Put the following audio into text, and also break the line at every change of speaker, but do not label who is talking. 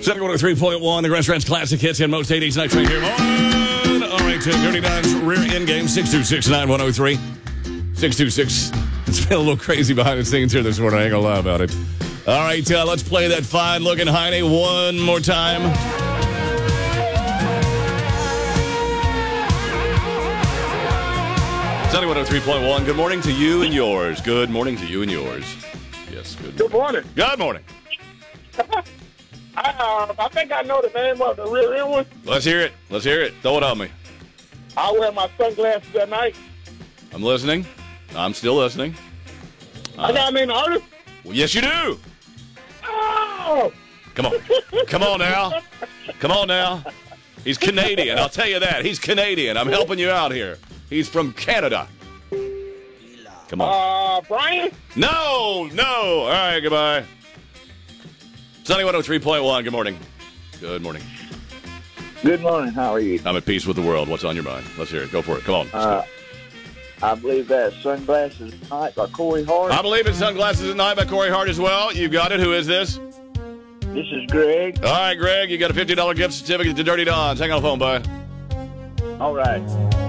Setting 103.1, the Restaurant's Classic Hits and most 80s night train here. On. All right, Dirty Don's rear end game, 626-9103. 626. It's been a little crazy behind the scenes here this morning. I ain't gonna lie about it. All right, let's play that fine-looking Heine one more time. Sunny 103.1. Good morning to you and yours. Good morning to you and yours. Yes,
Good morning.
Good morning.
I think I know the name of the real end one.
Let's hear it. Let's hear it. Throw it on me.
I wear my sunglasses at night.
I'm listening. I'm still listening.
I got a name artist.
Well, yes, you do.
Oh!
Come on. Come on now. Come on now. He's Canadian. I'll tell you that. He's Canadian. I'm helping you out here. He's from Canada. Come on.
Brian?
No. All right, goodbye. Sunny 103.1. Good morning. Good morning.
Good morning. How are you?
I'm at peace with the world. What's on your mind? Let's hear it. Go for it. Come on.
I believe that Sunglasses at Night by Corey Hart.
I believe it's Sunglasses at Night by Corey Hart as well. You got it. Who is this?
This is Greg.
All right, Greg. You got a $50 gift certificate to Dirty Don's. Hang on the phone, bud.
All right.